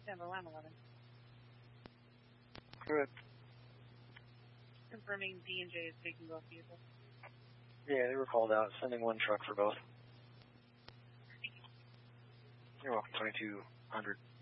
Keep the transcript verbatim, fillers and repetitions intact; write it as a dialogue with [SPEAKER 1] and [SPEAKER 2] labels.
[SPEAKER 1] Tampa one eleven.
[SPEAKER 2] Good.
[SPEAKER 1] Confirming D and J is taking both vehicles.
[SPEAKER 2] Yeah, they were called out. Sending one truck for both. You're welcome, twenty-two hundred.